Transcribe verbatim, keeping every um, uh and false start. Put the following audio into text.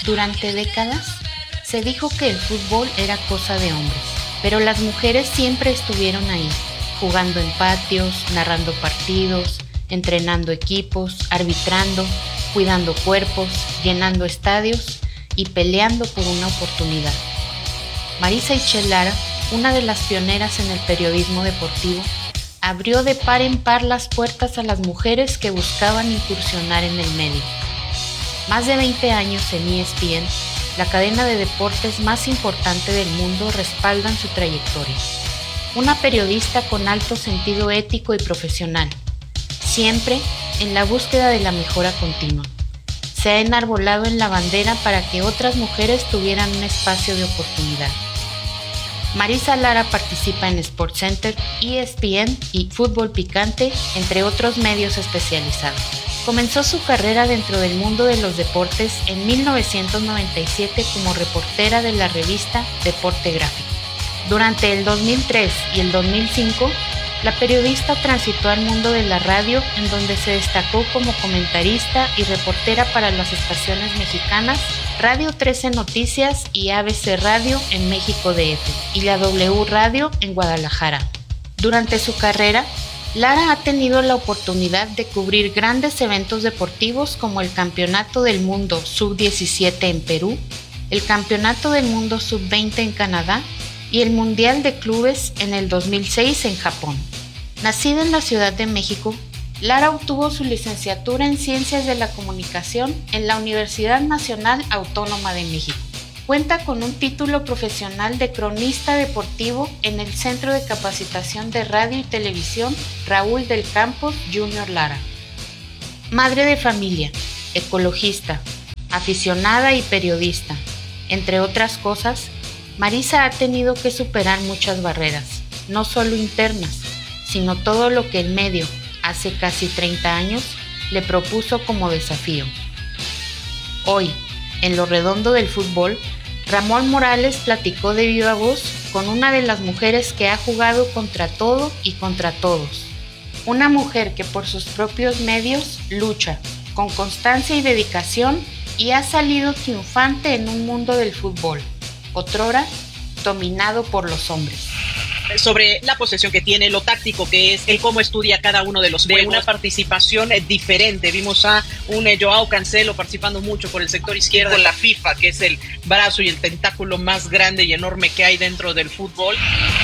Durante décadas se dijo que el fútbol era cosa de hombres, pero las mujeres siempre estuvieron ahí, jugando en patios, narrando partidos, entrenando equipos, arbitrando, cuidando cuerpos, llenando estadios y peleando por una oportunidad. Marisa Itzel Lara, una de las pioneras en el periodismo deportivo, abrió de par en par las puertas a las mujeres que buscaban incursionar en el medio. Más de veinte años en E S P N, la cadena de deportes más importante del mundo, respaldan su trayectoria. Una periodista con alto sentido ético y profesional, siempre en la búsqueda de la mejora continua. Se ha enarbolado en la bandera para que otras mujeres tuvieran un espacio de oportunidad. Marisa Lara participa en SportsCenter, E S P N y Fútbol Picante, entre otros medios especializados. Comenzó su carrera dentro del mundo de los deportes en mil novecientos noventa y siete como reportera de la revista Deporte Gráfico. Durante el dos mil tres y el dos mil cinco, la periodista transitó al mundo de la radio, en donde se destacó como comentarista y reportera para las estaciones mexicanas Radio trece Noticias y A B C Radio en México D F y la W Radio en Guadalajara. Durante su carrera, Lara ha tenido la oportunidad de cubrir grandes eventos deportivos como el Campeonato del Mundo sub diecisiete en Perú, el Campeonato del Mundo sub veinte en Canadá y el Mundial de Clubes en el dos mil seis en Japón. Nacida en la Ciudad de México, Lara obtuvo su licenciatura en Ciencias de la Comunicación en la Universidad Nacional Autónoma de México. Cuenta con un título profesional de cronista deportivo en el Centro de Capacitación de Radio y Televisión Raúl del Campos Junior Lara. Madre de familia, ecologista, aficionada y periodista. Entre otras cosas, Marisa ha tenido que superar muchas barreras, no solo internas, sino todo lo que el medio, hace casi treinta años, le propuso como desafío. Hoy, en lo redondo del fútbol, Ramón Morales platicó de viva voz con una de las mujeres que ha jugado contra todo y contra todos. Una mujer que por sus propios medios lucha, con constancia y dedicación, y ha salido triunfante en un mundo del fútbol, otrora dominado por los hombres. Sobre la posesión que tiene, lo táctico que es, el cómo estudia cada uno de los juegos. De una participación eh, diferente. Vimos a un eh, Joao Cancelo participando mucho por el sector izquierdo en la FIFA, que es el brazo y el tentáculo más grande y enorme que hay dentro del fútbol.